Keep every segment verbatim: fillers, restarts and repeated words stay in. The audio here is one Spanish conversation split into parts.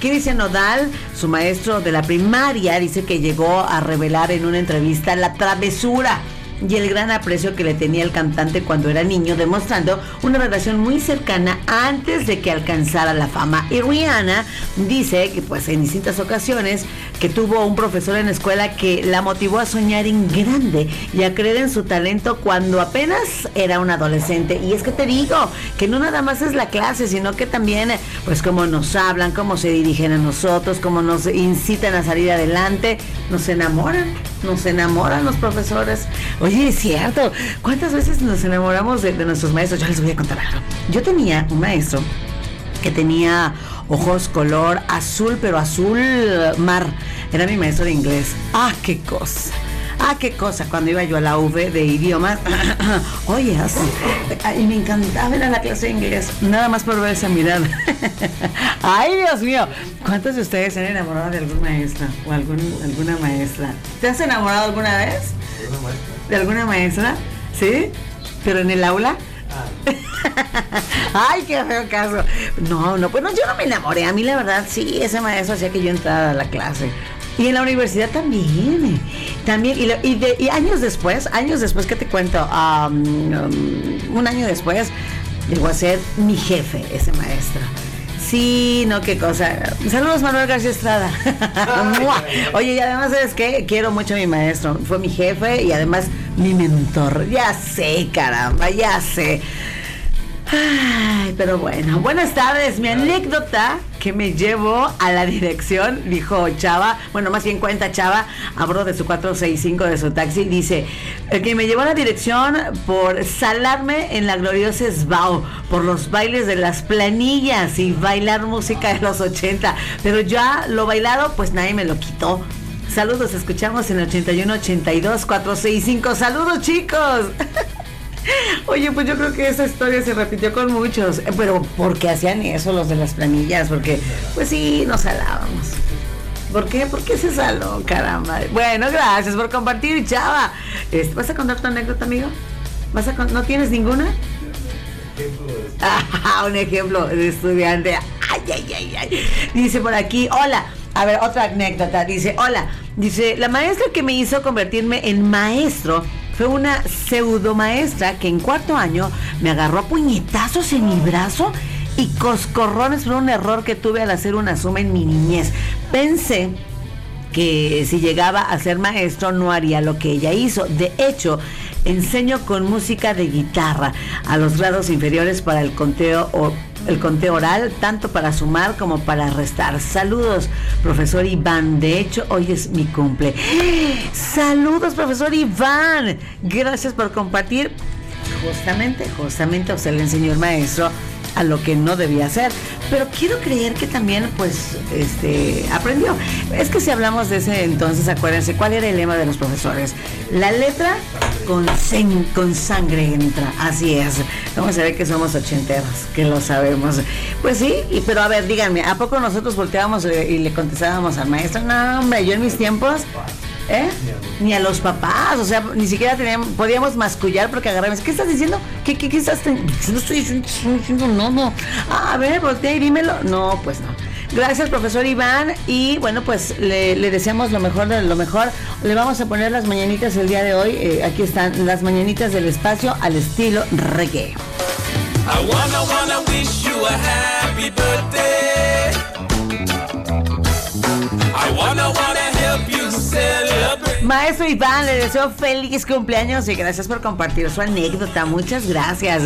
¿Qué dice Nodal? Su maestro de la primaria dice que llegó a revelar en una entrevista la travesura y el gran aprecio que le tenía el cantante cuando era niño, demostrando una relación muy cercana antes de que alcanzara la fama. Y Rihanna dice que pues en distintas ocasiones que tuvo un profesor en la escuela que la motivó a soñar en grande y a creer en su talento cuando apenas era un adolescente. Y es que te digo que no nada más es la clase, sino que también pues cómo nos hablan, cómo se dirigen a nosotros, cómo nos incitan a salir adelante, nos enamoran, nos enamoran los profesores. Oye, es cierto, ¿cuántas veces nos enamoramos de, de nuestros maestros? Yo les voy a contar algo. Yo tenía un maestro que tenía ojos color azul, pero azul mar. Era mi maestro de inglés. ¡Ah, qué cosa! ¡Ah, qué cosa! Cuando iba yo a la U V de idiomas, oye, así, y me encantaba ir a la clase de inglés, nada más por ver esa mirada. ¡Ay, Dios mío! ¿Cuántos de ustedes se han enamorado de algún maestro o algún, alguna maestra? ¿Te has enamorado alguna vez? ¿De alguna maestra? ¿Sí? ¿Pero en el aula? Ay, qué feo caso. No, no, pues no, yo no me enamoré. A mí la verdad, sí, ese maestro hacía que yo entrara a la clase. Y en la universidad también. También, y, y, de, y años después, años después, ¿qué te cuento? Um, um, un año después, llegó a ser mi jefe, ese maestro. Sí, no, qué cosa. Saludos, Manuel García Estrada. Oye, y además, ¿sabes qué? Quiero mucho a mi maestro. Fue mi jefe y además mi mentor. Ya sé, caramba, ya sé. Ay, pero bueno, buenas tardes. Mi anécdota que me llevó a la dirección, dijo Chava, bueno, más bien cuenta Chava, abro de su cuatro seis cinco de su taxi, dice, el que me llevó a la dirección por salarme en la gloriosa Esbao, por los bailes de las planillas y bailar música de los ochenta, pero ya lo bailado, pues nadie me lo quitó. Saludos, escuchamos en el ochenta y uno ochenta y dos cuatro seis cinco. Saludos, chicos. Oye, pues yo creo que esa historia se repitió con muchos, pero ¿por qué hacían eso los de las planillas? Porque, pues sí, nos salábamos. ¿Por qué? ¿Por qué se saló? Caramba. Bueno, gracias por compartir, Chava. Este, ¿vas a contar tu anécdota, amigo? ¿Vas a con... ¿No tienes ninguna? Ah, un ejemplo de estudiante. Ay, ay, ay, ay. Dice por aquí, hola. A ver, otra anécdota. Dice, hola. Dice, la maestra que me hizo convertirme en maestro fue una pseudo maestra que en cuarto año me agarró a puñetazos en mi brazo y coscorrones por un error que tuve al hacer una suma en mi niñez. Pensé que si llegaba a ser maestro no haría lo que ella hizo. De hecho, enseño con música de guitarra a los grados inferiores para el conteo o el conteo oral, tanto para sumar como para restar. Saludos, profesor Iván. De hecho, hoy es mi cumple. Saludos, profesor Iván. Gracias por compartir. Justamente, justamente, o sea, le enseñó el maestro a lo que no debía hacer, pero quiero creer que también pues este aprendió. Es que si hablamos de ese entonces, acuérdense cuál era el lema de los profesores: la letra con, sen, con sangre entra. Así es. Vamos a ver que somos ochenteros, que lo sabemos. Pues sí, y, pero a ver, díganme, ¿a poco nosotros volteábamos y le contestábamos al maestro? No, hombre, yo en mis tiempos ¿Eh? Ni a los papás, o sea, ni siquiera teníamos, podíamos mascullar porque agarramos. ¿Qué estás diciendo? ¿Qué, qué, qué estás diciendo? No estoy diciendo no, no. Ah, a ver, voltea y dímelo. No, pues no. Gracias, profesor Iván. Y bueno, pues le, le deseamos lo mejor de lo mejor. Le vamos a poner las mañanitas el día de hoy. Eh, aquí están las mañanitas del espacio al estilo reggae. I wanna, wanna wish you a happy birthday. I wanna, wanna help you celebrate. Maestro Iván, le deseo feliz cumpleaños y gracias por compartir su anécdota. Muchas gracias.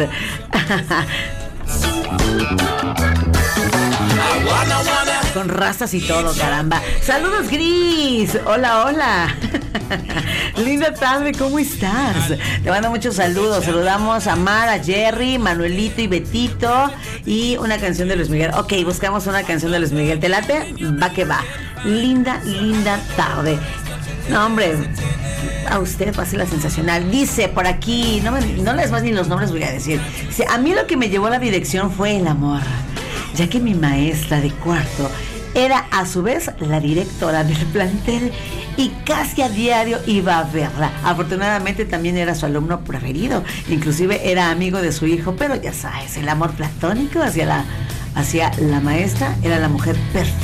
Con rastas y todo, caramba. Saludos, Gris. Hola, hola. Linda tarde, ¿cómo estás? Te mando muchos saludos. Saludamos a Mara, Jerry, Manuelito y Betito. Y una canción de Luis Miguel. Ok, buscamos una canción de Luis Miguel. ¿Te late? Va que va. Linda, linda tarde. No, hombre, a usted pase la sensacional. Dice por aquí, no, me, no les más ni los nombres voy a decir. Dice, a mí lo que me llevó a la dirección fue el amor, ya que mi maestra de cuarto era a su vez la directora del plantel y casi a diario iba a verla. Afortunadamente también era su alumno preferido, inclusive era amigo de su hijo, pero ya sabes, el amor platónico hacia la, hacia la maestra era la mujer perfecta.